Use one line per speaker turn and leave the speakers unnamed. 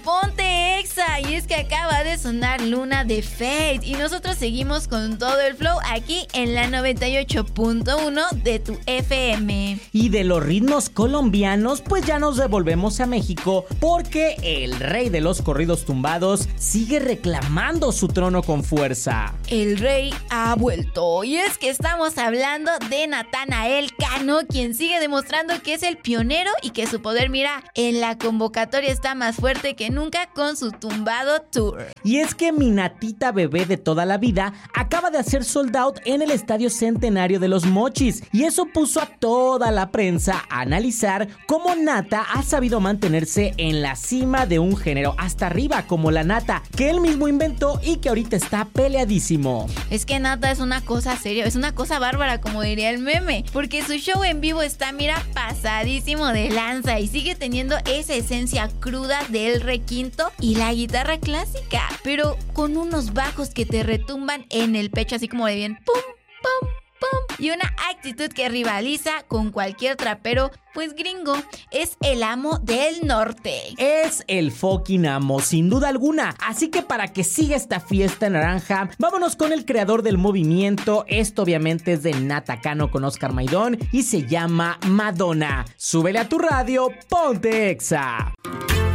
Ponte Exa. Y es que acaba de sonar Luna de Fate y nosotros seguimos con todo el flow aquí en la 98.1 de tu FM.
Y de los ritmos colombianos, pues ya nos devolvemos a México porque el rey de los corridos tumbados sigue reclamando su trono con fuerza.
El rey ha vuelto y es que estamos hablando de Natanael Cano, quien sigue demostrando que es el pionero y que su poder, mira, en la convocatoria está más fuerte que nunca con su Tumbado Tour.
Y es que mi Natita bebé de toda la vida acaba de hacer sold out en el Estadio Centenario de los Mochis y eso puso a toda la prensa a analizar cómo Nata ha sabido mantenerse en la cima de un género hasta arriba como la nata que él mismo inventó y que ahorita está peleadísimo.
Es que Nata es una cosa seria, es una cosa bárbara como diría el meme, porque su show en vivo está, mira, pasadísimo de lanza y sigue teniendo esa esencia cruda del requinto y la guitarra clásica, pero con unos bajos que te retumban en el pecho así como de bien pum, pum, pum, y una actitud que rivaliza con cualquier trapero, pues gringo. Es el amo del norte.
Es el fucking amo, sin duda alguna. Así que para que siga esta fiesta naranja, vámonos con el creador del movimiento. Esto obviamente es de Nata Cano con Oscar Maidón y se llama Madonna. Súbele a tu radio, ponte Exa.